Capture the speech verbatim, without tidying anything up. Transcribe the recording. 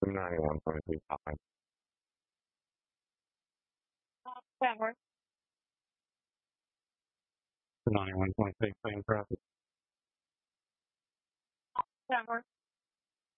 ninety-one point two five. Wentworth. ninety-one point six, same traffic. Wentworth.